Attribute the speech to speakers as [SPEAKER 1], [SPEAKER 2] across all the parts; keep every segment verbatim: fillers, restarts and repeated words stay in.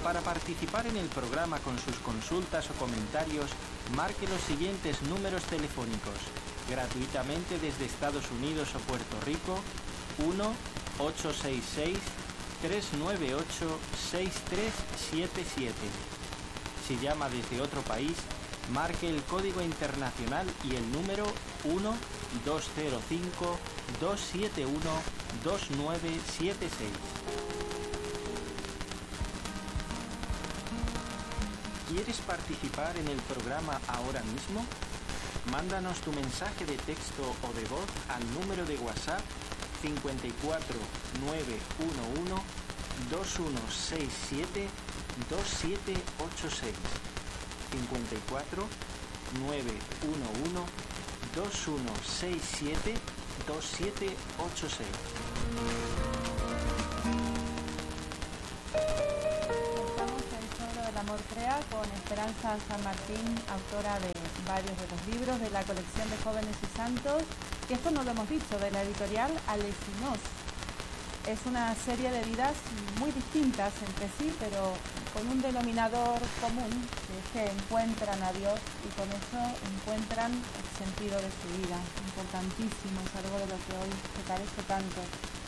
[SPEAKER 1] Para participar en el programa con sus consultas o comentarios, marque los siguientes números telefónicos. Gratuitamente desde Estados Unidos o Puerto Rico, uno ocho seis seis, tres nueve ocho, seis tres siete siete. Si llama desde otro país, marque el código internacional y el número uno dos cero cinco, dos siete uno, dos nueve siete seis. ¿Quieres participar en el programa ahora mismo? Mándanos tu mensaje de texto o de voz al número de WhatsApp cinco cuatro nueve uno uno, dos uno seis siete, dos siete ocho seis. cinco cuatro nueve uno uno, dos uno seis siete, dos siete ocho seis.
[SPEAKER 2] Amor Crea con Esperanza San Martín, autora de varios de los libros de la colección de Jóvenes y Santos, y esto no lo hemos dicho, de la editorial Alesinos. Es una serie de vidas muy distintas entre sí, pero con un denominador común, que es que encuentran a Dios y con eso encuentran el sentido de su vida. Importantísimo, es algo de lo que hoy se carece tanto.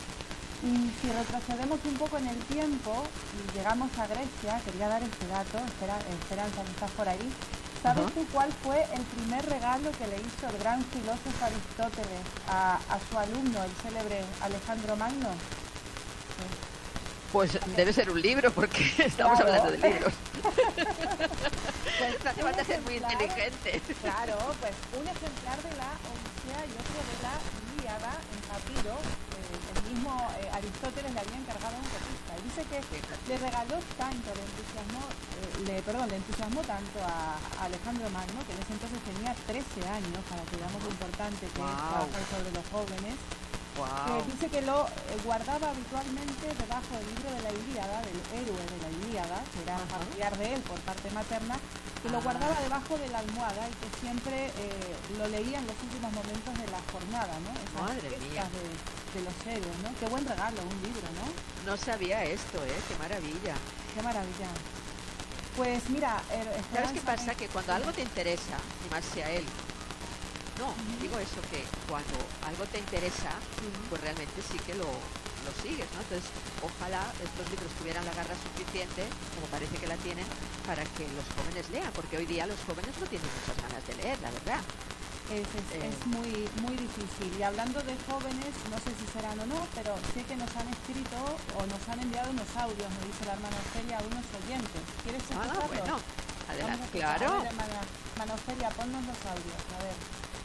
[SPEAKER 2] Y si retrocedemos un poco en el tiempo y llegamos a Grecia, quería dar este dato, Espera, Esperanza, que estás por ahí. ¿Sabes uh-huh. tú cuál fue el primer regalo que le hizo el gran filósofo Aristóteles a, a su alumno, el célebre Alejandro Magno? Sí.
[SPEAKER 3] Pues okay. Debe ser un libro, porque estamos claro. hablando de libros.
[SPEAKER 2] Pues
[SPEAKER 3] no hace falta ser muy inteligente.
[SPEAKER 2] Claro, pues un ejemplar de la Odisea y otro de la Ilíada en papiro. Eh, el mismo eh, Aristóteles le había encargado a un copista. Y dice que le regaló tanto, le entusiasmó, eh, le, perdón, le entusiasmó tanto a, a Alejandro Magno, que en ese entonces tenía trece años, para que veamos lo importante que wow. es trabajar sobre los jóvenes. Wow. Eh, dice que lo eh, guardaba habitualmente debajo del libro de la Ilíada, del héroe de la Ilíada, que era uh-huh. familiar de él por parte materna, que ah. lo guardaba debajo de la almohada y que siempre eh, lo leía en los últimos momentos de la jornada, ¿no? Esas
[SPEAKER 3] Madre mía.
[SPEAKER 2] De, de los héroes, ¿no? Qué buen regalo, un libro, ¿no?
[SPEAKER 3] No sabía esto, ¿eh? Qué maravilla.
[SPEAKER 2] Qué maravilla. Pues mira... Eh,
[SPEAKER 3] ¿Sabes qué pasa? Que cuando algo te interesa, y más sea él, no, uh-huh. digo eso, que cuando algo te interesa, uh-huh. pues realmente sí que lo, lo sigues, ¿no? Entonces, ojalá estos libros tuvieran la garra suficiente, como parece que la tienen, para que los jóvenes lean, porque hoy día los jóvenes no tienen muchas ganas de leer, la verdad.
[SPEAKER 2] Es, es, eh. es muy, muy difícil. Y hablando de jóvenes, no sé si serán o no, pero sé que nos han escrito o nos han enviado unos audios, me dice la hermana Ofelia, a unos oyentes. ¿Quieres escucharlos?
[SPEAKER 3] Ah, bueno, adelante,
[SPEAKER 2] claro. A ver, hermana, hermana Ofelia, ponnos los audios, a ver.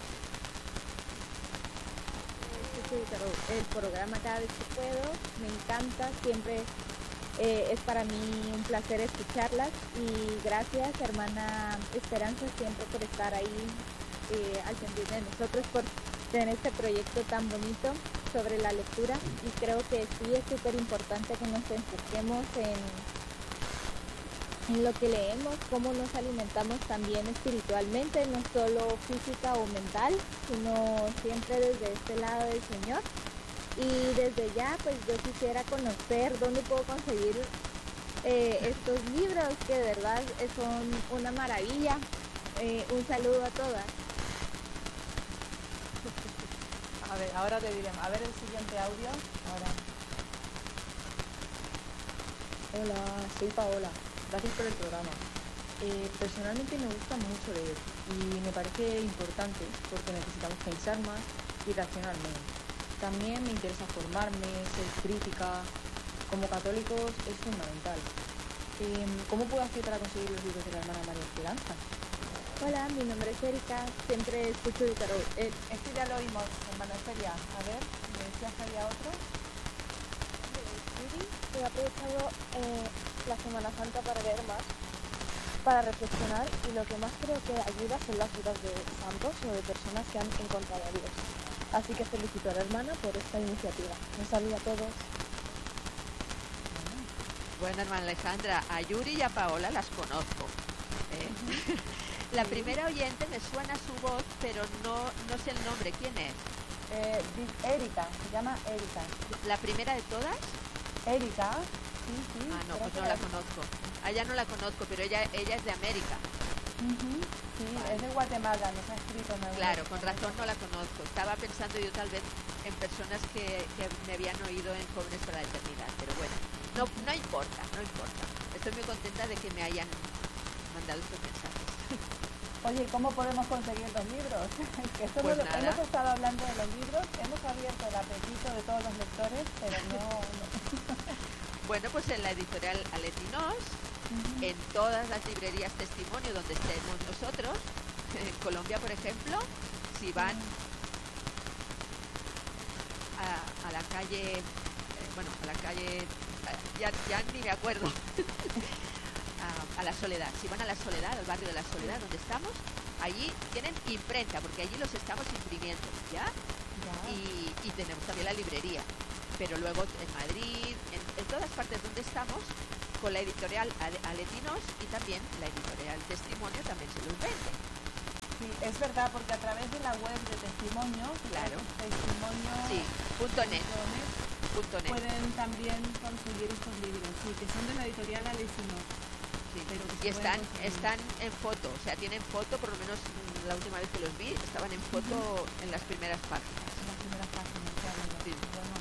[SPEAKER 4] El programa cada vez que puedo, me encanta, siempre eh, es para mí un placer escucharlas y gracias hermana Esperanza siempre por estar ahí eh, al pendiente de nosotros, por tener este proyecto tan bonito sobre la lectura y creo que sí es súper importante que nos enfoquemos en en lo que leemos, cómo nos alimentamos también espiritualmente, no solo física o mental, sino siempre desde este lado del Señor. Y desde ya, pues yo quisiera conocer dónde puedo conseguir eh, estos libros, que de verdad son una maravilla. Eh, un saludo a todas.
[SPEAKER 2] A ver, ahora te diremos, a ver el siguiente audio. Ahora.
[SPEAKER 5] Hola, soy Paola. Gracias por el programa. Eh, personalmente me gusta mucho leer y me parece importante porque necesitamos pensar más y reaccionar menos. También me interesa formarme, ser crítica. Como católicos es fundamental. Eh, ¿Cómo puedo hacer para conseguir los libros de la hermana María Esperanza?
[SPEAKER 4] Hola, mi nombre es Erika, siempre escucho el tarot.
[SPEAKER 2] Eh, este ya lo oímos, hermana Feria. A ver, ¿me decías que había otro?
[SPEAKER 4] Sí, he aprovechado eh, la Semana Santa para leer más, para reflexionar, y lo que más creo que ayuda son las vidas de santos o de personas que han encontrado a Dios. Así que felicito a la hermana por esta iniciativa. Un saludo a todos.
[SPEAKER 3] Bueno, hermana Alejandra, a Yuri y a Paola las conozco. ¿eh? Uh-huh. La primera oyente me suena su voz, pero no, no sé el nombre. ¿Quién es?
[SPEAKER 2] Eh, Erika, se llama Erika.
[SPEAKER 3] ¿La primera de todas?
[SPEAKER 2] Erika. Sí, sí.
[SPEAKER 3] Ah, no,
[SPEAKER 2] creo
[SPEAKER 3] pues
[SPEAKER 2] que
[SPEAKER 3] no la
[SPEAKER 2] es.
[SPEAKER 3] conozco. A ella no la conozco, pero ella, ella es de América.
[SPEAKER 2] Ujú, sí,
[SPEAKER 3] Vale.
[SPEAKER 2] es de Guatemala, nos ha escrito. en el
[SPEAKER 3] Claro,
[SPEAKER 2] web.
[SPEAKER 3] con razón no la conozco. Estaba pensando yo tal vez en personas que, que me habían oído en Jóvenes para la Eternidad, pero bueno, no, no importa, no importa. Estoy muy contenta de que me hayan mandado estos mensajes.
[SPEAKER 2] Oye, ¿cómo podemos conseguir los libros? Que esto
[SPEAKER 3] Pues
[SPEAKER 2] no lo-
[SPEAKER 3] nada.
[SPEAKER 2] hemos estado hablando de los libros, hemos abierto el apetito de todos los lectores, pero no... no.
[SPEAKER 3] Bueno, pues en la editorial Aletinos,
[SPEAKER 2] Ujú.
[SPEAKER 3] en todas las librerías Testimonio donde estemos nosotros, en Colombia, por ejemplo, si van a, a la calle, eh, bueno, a la calle, eh, ya, ya ni me acuerdo, a, a la Soledad, si van a la Soledad, al barrio de la Soledad donde estamos, allí tienen imprenta, porque allí los estamos imprimiendo, ¿ya?
[SPEAKER 2] Ya.
[SPEAKER 3] Y, y tenemos también la librería, pero luego en Madrid, en, en todas partes donde estamos, con la editorial Ale- Aletinos y también la editorial Testimonio también se los vende.
[SPEAKER 2] Sí, es verdad, porque a través de la web de Testimonio, que
[SPEAKER 3] Claro.
[SPEAKER 2] es testimonio
[SPEAKER 3] Sí, punto net,
[SPEAKER 2] punto net,
[SPEAKER 3] punto net.
[SPEAKER 2] pueden también conseguir estos libros, sí, que son de la editorial Alesinos.
[SPEAKER 3] Sí.
[SPEAKER 2] pero que se
[SPEAKER 3] Y están,
[SPEAKER 2] pueden conseguir.
[SPEAKER 3] están en foto, o sea, tienen foto, por lo menos mm, la última vez que los vi, estaban en foto en las primeras páginas.
[SPEAKER 2] En las primeras páginas, claro, ya.
[SPEAKER 3] Sí.
[SPEAKER 2] Bueno,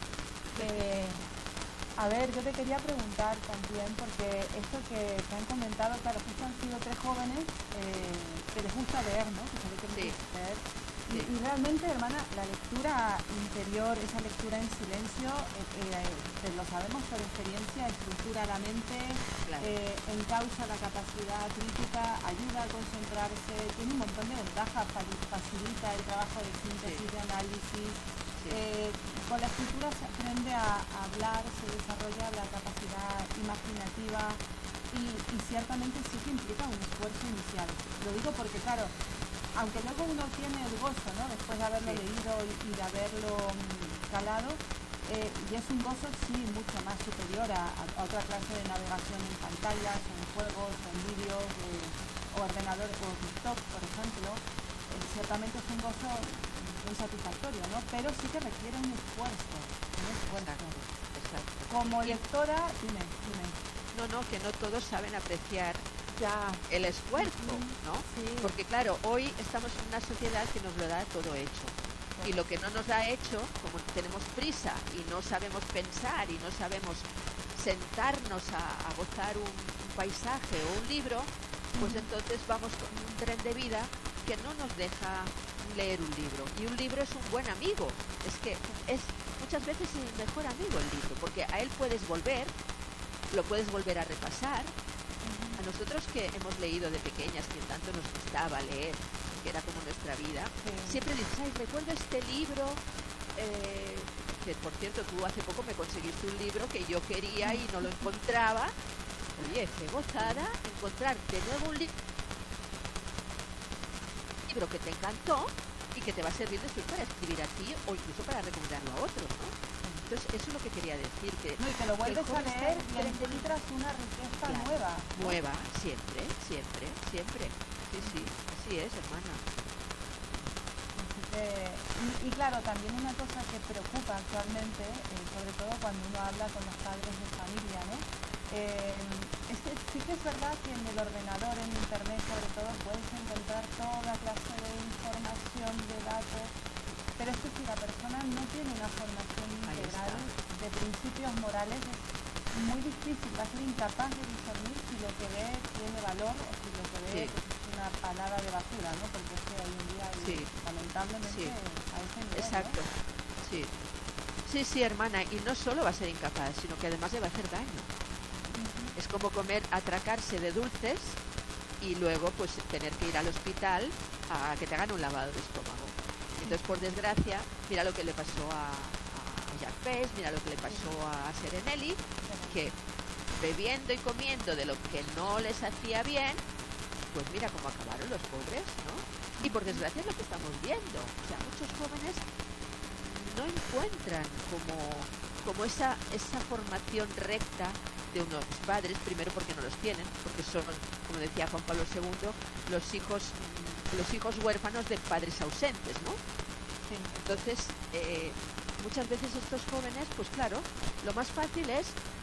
[SPEAKER 2] eh, a ver, yo te quería preguntar también, porque esto que te han comentado, claro, justo han sido tres jóvenes eh, que les gusta leer, ¿no? Que se ve que les
[SPEAKER 3] Sí.
[SPEAKER 2] gusta leer. Y,
[SPEAKER 3] Sí.
[SPEAKER 2] y realmente, hermana, la lectura interior, esa lectura en silencio, eh, eh, te lo sabemos por experiencia, estructura la mente,
[SPEAKER 3] Claro.
[SPEAKER 2] eh, encausa la capacidad crítica, ayuda a concentrarse, tiene un montón de ventajas, fa- facilita el trabajo de síntesis,
[SPEAKER 3] Sí.
[SPEAKER 2] de análisis.
[SPEAKER 3] Sí.
[SPEAKER 2] Eh, con la escritura se aprende a, a hablar, se desarrolla la capacidad imaginativa y, y ciertamente sí que implica un esfuerzo inicial. Lo digo porque, claro, aunque luego uno tiene el gozo, ¿no? Después de haberlo
[SPEAKER 3] Sí.
[SPEAKER 2] leído y, y de haberlo mm, calado, eh, y es un gozo sí mucho más superior a, a otra clase de navegación en pantallas, o en juegos, o en vídeos, eh, o ordenador, o TikTok, por ejemplo. Eh, ciertamente es un gozo muy satisfactorio, ¿no? Pero sí que requiere un esfuerzo, un esfuerzo.
[SPEAKER 3] Exacto, exacto.
[SPEAKER 2] Como
[SPEAKER 3] Y-
[SPEAKER 2] lectora, dime, dime.
[SPEAKER 3] No, no, que no todos saben apreciar
[SPEAKER 2] Ya,
[SPEAKER 3] el esfuerzo, ¿no?
[SPEAKER 2] sí.
[SPEAKER 3] Porque claro, hoy estamos en una sociedad que nos lo da todo hecho. Y lo que no nos da hecho, como tenemos prisa y no sabemos pensar y no sabemos sentarnos a, a gozar un, un paisaje o un libro, pues entonces vamos con un tren de vida que no nos deja leer un libro. Y un libro es un buen amigo. Es que es muchas veces el mejor amigo el libro, porque a él puedes volver, lo puedes volver a repasar. A nosotros que hemos leído de pequeñas, que tanto nos gustaba leer, que era como nuestra vida,
[SPEAKER 2] Sí.
[SPEAKER 3] siempre dices, ay, recuerdo este libro, eh, que por cierto tú hace poco me conseguiste un libro que yo quería y no lo encontraba. Oye, qué gozada encontrar de nuevo un li- libro que te encantó y que te va a servir después para escribir a ti o incluso para recomendarlo a otros, ¿no? Entonces eso es lo que quería decir, que
[SPEAKER 2] No, y que lo vuelves a
[SPEAKER 3] joven está
[SPEAKER 2] leer y
[SPEAKER 3] enfrente-
[SPEAKER 2] encuentras una riqueza
[SPEAKER 3] Claro.
[SPEAKER 2] nueva.
[SPEAKER 3] nueva, siempre, siempre, siempre. Sí, sí, así es, hermana.
[SPEAKER 2] Así que- y, y claro, también una cosa que preocupa actualmente, eh, sobre todo cuando uno habla con los padres de familia, ¿no? Eh, es que sí que es verdad que en el ordenador, en internet sobre todo, puedes encontrar toda clase de información, de datos, pero es que si la persona no tiene una formación
[SPEAKER 3] Ahí
[SPEAKER 2] integral
[SPEAKER 3] está.
[SPEAKER 2] de principios morales, es muy difícil, va a ser incapaz de discernir si lo que ve tiene valor o si lo que ve
[SPEAKER 3] Sí.
[SPEAKER 2] pues, es una palada de basura, ¿no? Porque es que hoy en día, y
[SPEAKER 3] Sí.
[SPEAKER 2] lamentablemente,
[SPEAKER 3] Sí.
[SPEAKER 2] a ese nivel,
[SPEAKER 3] Exacto.
[SPEAKER 2] ¿no?
[SPEAKER 3] Sí. Sí, sí, hermana, y no solo va a ser incapaz, sino que además le va a hacer daño.
[SPEAKER 2] Ujú.
[SPEAKER 3] Es como comer, atracarse de dulces y luego pues tener que ir al hospital a que te hagan un lavado de estómago. Entonces, por desgracia, mira lo que le pasó a, a Jack Pes, mira lo que le pasó a Serenelli, que bebiendo y comiendo de lo que no les hacía bien, pues mira cómo acabaron los pobres, ¿no? Y por desgracia es lo que estamos viendo. O sea, muchos jóvenes no encuentran como, como esa, esa formación recta de unos padres, primero porque no los tienen, porque son, como decía Juan Pablo segundo, los hijos, los hijos huérfanos de padres ausentes, ¿no?
[SPEAKER 2] Sí.
[SPEAKER 3] Entonces, eh, muchas veces estos jóvenes, pues claro, lo más fácil es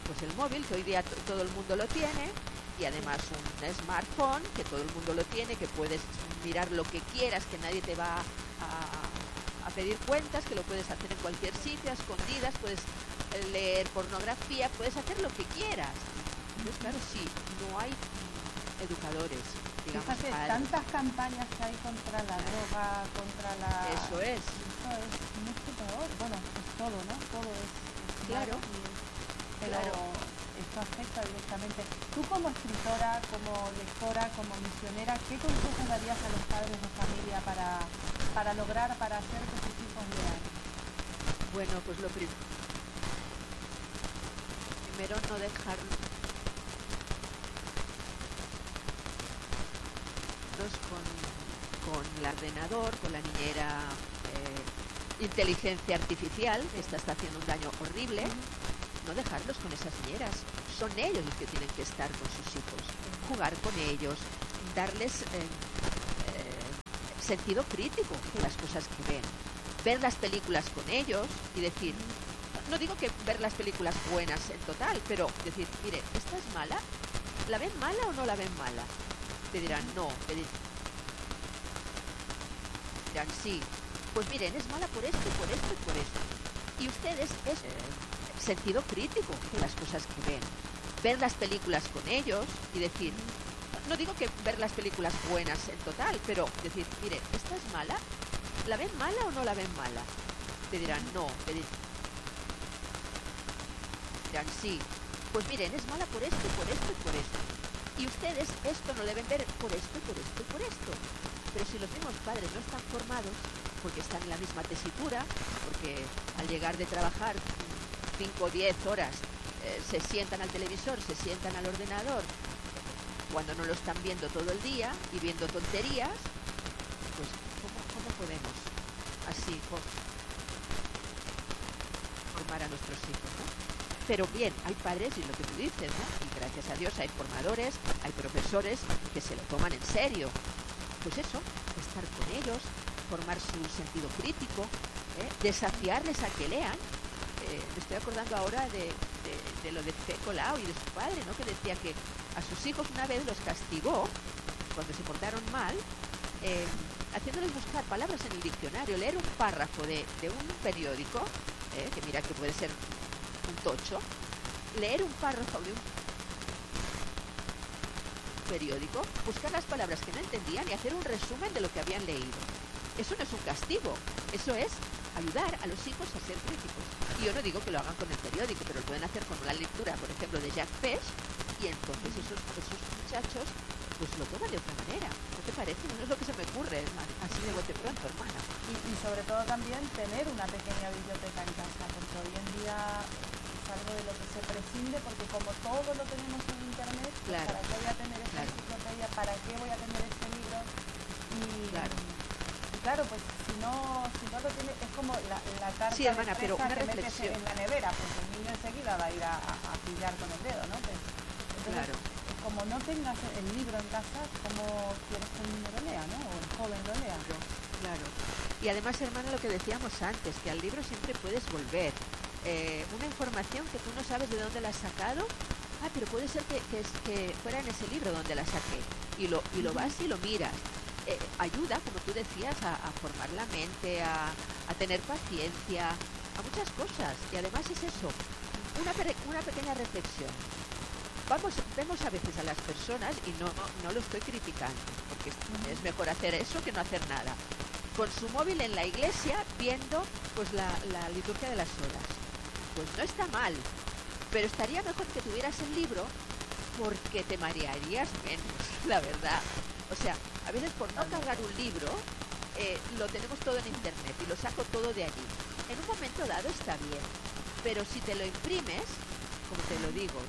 [SPEAKER 3] pues el móvil, que hoy día t- todo el mundo lo tiene, y además un smartphone, que todo el mundo lo tiene, que puedes mirar lo que quieras, que nadie te va a, a pedir cuentas, que lo puedes hacer en cualquier sitio, a escondidas, puedes leer pornografía, puedes hacer lo que quieras. Entonces, claro, sí, no hay educadores, digamos,
[SPEAKER 2] Fíjate,
[SPEAKER 3] padres.
[SPEAKER 2] tantas campañas que hay contra la droga, contra la...
[SPEAKER 3] Eso es.
[SPEAKER 2] Eso es mucho peor. Bueno, es todo, ¿no? Todo es... es
[SPEAKER 3] Claro.
[SPEAKER 2] malo y- Pero
[SPEAKER 3] Claro.
[SPEAKER 2] esto afecta directamente. Tú como escritora, como lectora, como misionera, ¿qué consejos darías a los padres de familia para, para lograr, para hacer que sus hijos lean?
[SPEAKER 3] Bueno, pues lo prim- primero no dejar con, con el ordenador, con la niñera eh, inteligencia artificial, que esta está haciendo un daño horrible. No dejarlos con esas niñeras. Son ellos los que tienen que estar con sus hijos, jugar con ellos, darles eh, eh, sentido crítico de las cosas que ven, ver las películas con ellos y decir, no digo que ver las películas buenas en total, pero decir, mire, ¿esta es mala? ¿La ven mala o no la ven mala? Te dirán, no, te di- dirán, sí. Pues miren, es mala por esto, por esto y por esto. Y ustedes es eh, sentido crítico de las cosas que ven, ver las películas con ellos y decir, no digo que ver las películas buenas en total, pero decir, mire, ¿esta es mala? ¿La ven mala o no la ven mala? Te dirán, no, te di- dirán, sí. Pues miren, es mala por esto, por esto y por esto. Y ustedes esto no le deben ver por esto, por esto y por esto. Pero si los mismos padres no están formados, porque están en la misma tesitura, porque al llegar de trabajar cinco o diez horas eh, se sientan al televisor, se sientan al ordenador, cuando no lo están viendo todo el día y viendo tonterías, pues ¿cómo, cómo podemos así for- formar a nuestros hijos, ¿no? Pero bien, hay padres, y lo que tú dices, ¿no? Y gracias a Dios hay formadores, hay profesores que se lo toman en serio. Pues eso, estar con ellos, formar su sentido crítico, ¿eh? Desafiarles a que lean. Eh, me estoy acordando ahora de, de, de lo de Fe Colau y de su padre, ¿no? Que decía que a sus hijos una vez los castigó cuando se portaron mal, eh, haciéndoles buscar palabras en el diccionario, leer un párrafo de, de un periódico, ¿eh? Que mira que puede ser un tocho, leer un párrafo de un periódico, buscar las palabras que no entendían y hacer un resumen de lo que habían leído. Eso no es un castigo, eso es ayudar a los hijos a ser críticos. Y yo no digo que lo hagan con el periódico, pero lo pueden hacer con la lectura, por ejemplo, de Jack Pesh, y entonces esos, esos muchachos pues lo toman de otra manera. ¿No te parece? No es lo que se me ocurre, así de bote pronto, hermana.
[SPEAKER 2] Y, y sobre todo también tener una pequeña biblioteca en casa, porque hoy en día es algo de lo que se prescinde, porque como todo lo tenemos en internet, pues
[SPEAKER 3] Claro.
[SPEAKER 2] ¿para qué voy a tener esta
[SPEAKER 3] Claro.
[SPEAKER 2] enciclopedia? ¿Para qué voy a tener este libro? Y
[SPEAKER 3] Claro.
[SPEAKER 2] y claro, pues si no, si no lo tiene, es como la, la tarta
[SPEAKER 3] Sí, hermana,
[SPEAKER 2] de
[SPEAKER 3] pero
[SPEAKER 2] fresa
[SPEAKER 3] una
[SPEAKER 2] que metes
[SPEAKER 3] reflexión.
[SPEAKER 2] en la nevera, pues el niño enseguida va a ir a, a, a pillar con el dedo, ¿no? Pues, entonces,
[SPEAKER 3] Claro.
[SPEAKER 2] como no tengas el libro en casa, ¿cómo quieres que el niño lo lea, no? O el joven lo lea.
[SPEAKER 3] Claro, claro. Y además, hermana, lo que decíamos antes, que al libro siempre puedes volver. Eh, una información que tú no sabes de dónde la has sacado, ah, pero puede ser que, que, es- que fuera en ese libro donde la saqué. Y lo, y lo vas y lo miras. Eh, ayuda, como tú decías, a, a formar la mente, a, a tener paciencia, a muchas cosas. Y además es eso, una, pe- una pequeña reflexión. Vamos, vemos a veces a las personas, y no, no lo estoy criticando, porque es, es mejor hacer eso que no hacer nada, con su móvil en la iglesia viendo pues la, la liturgia de las horas. Pues no está mal, pero estaría mejor que tuvieras el libro, porque te marearías menos, la verdad. O sea, a veces por no cargar un libro, eh, lo tenemos todo en internet y lo saco todo de allí. En un momento dado está bien, pero si te lo imprimes, como te lo digo,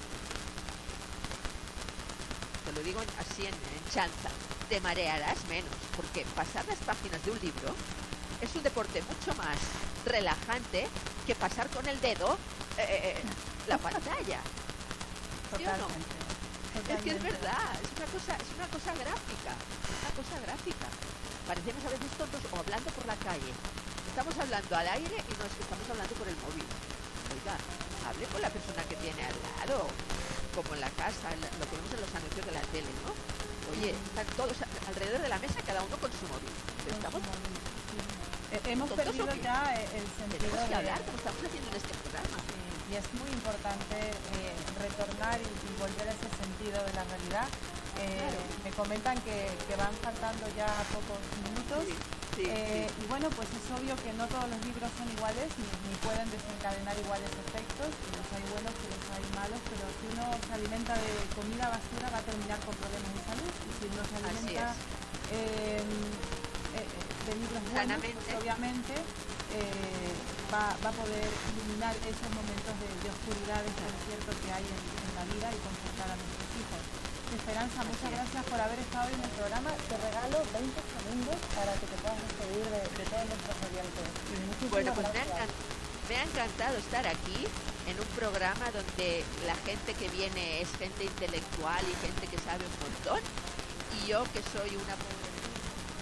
[SPEAKER 3] te lo digo así en, en chanza, te marearás menos, porque pasar las páginas de un libro es un deporte mucho más relajante que pasar con el dedo eh, la pantalla. ¿Sí o no?
[SPEAKER 2] Totalmente.
[SPEAKER 3] Es que es
[SPEAKER 2] Totalmente.
[SPEAKER 3] verdad, es una cosa, es una cosa gráfica, es una cosa gráfica. Parecemos a veces tontos o hablando por la calle. Estamos hablando al aire y no es que estamos hablando por el móvil. Oiga, hable con la persona que tiene al lado, como en la casa, en la- lo que vemos en los anuncios de la tele, ¿no? Oye, están todos a- alrededor de la mesa, cada uno con su móvil. Pero estamos,
[SPEAKER 2] Eh, hemos
[SPEAKER 3] ¿Tontos
[SPEAKER 2] perdido
[SPEAKER 3] o qué?
[SPEAKER 2] ya eh, el sentido
[SPEAKER 3] tenemos que
[SPEAKER 2] de...
[SPEAKER 3] hablar, como estamos haciendo en este programa.
[SPEAKER 2] Sí, y es muy importante eh, retornar y, y volver a ese sentido de la realidad. Eh,
[SPEAKER 3] Claro.
[SPEAKER 2] Me comentan que, que van faltando ya pocos minutos.
[SPEAKER 3] Sí, sí,
[SPEAKER 2] Eh,
[SPEAKER 3] sí.
[SPEAKER 2] Y bueno, pues es obvio que no todos los libros son iguales ni, ni pueden desencadenar iguales efectos. Y los hay buenos y los hay malos, pero si uno se alimenta de comida basura va a terminar con problemas de salud. Y si uno se
[SPEAKER 3] Así
[SPEAKER 2] alimenta
[SPEAKER 3] es.
[SPEAKER 2] eh, eh, de libros buenos, pues
[SPEAKER 3] Sanamente.
[SPEAKER 2] obviamente eh, va, va a poder eliminar esos momentos de, de oscuridad, de desconcierto que hay en, en la vida y confortar a nuestros hijos. Esperanza, muchas
[SPEAKER 3] es.
[SPEAKER 2] gracias por haber estado hoy en el programa. Te regalo veinte segundos para que te puedas despedir de, de todos nuestros oyentes. Y muchísimas
[SPEAKER 3] Bueno, pues me ha,
[SPEAKER 2] gracias.
[SPEAKER 3] encan- me ha encantado estar aquí en un programa donde la gente que viene es gente intelectual y gente que sabe un montón, y yo que soy una pobre